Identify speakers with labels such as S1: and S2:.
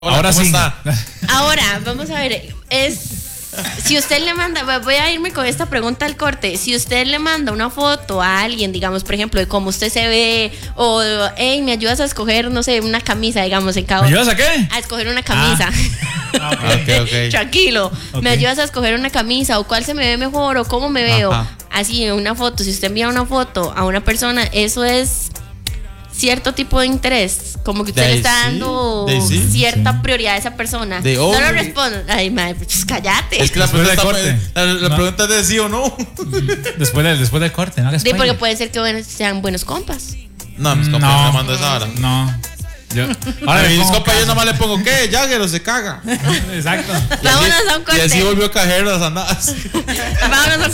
S1: Hola,
S2: ahora
S1: ¿cómo
S2: sí.
S1: está?
S3: Ahora, vamos a ver, si usted le manda, voy a irme con esta pregunta al corte. Si usted le manda una foto a alguien, digamos, por ejemplo, de cómo usted se ve, o hey, me ayudas a escoger, no sé, una camisa, digamos, en cada.
S2: ¿Me ayudas a qué?
S3: A escoger una camisa.
S1: Okay.
S3: Tranquilo.
S2: Ok.
S3: Me ayudas a escoger una camisa, o cuál se me ve mejor, o cómo me veo.
S1: Ajá.
S3: Así, en una foto. Si usted envía una foto a una persona, eso es cierto tipo de interés, como que usted le está dando cierta prioridad a esa persona.
S1: De
S3: no lo
S1: obvio.
S3: responda. Ay, madre, pues cállate.
S1: Es que la
S2: Después
S1: pregunta,
S2: del corte.
S1: la
S2: No.
S1: pregunta es de sí o no.
S2: Después del corte, no hagas
S3: Sí, porque
S2: spoiler.
S3: puede ser que sean buenos compas.
S1: No, mis compas no me mando esa hora.
S2: No. Yo,
S1: Ahora,
S2: le
S1: mis
S2: pongo
S1: compas yo
S2: caso.
S1: nomás le pongo, ¿qué? Jagger o se caga.
S2: Exacto.
S3: Vámonos a un
S1: Y
S3: corte.
S1: así volvió a caer las andadas.
S3: Vámonos a un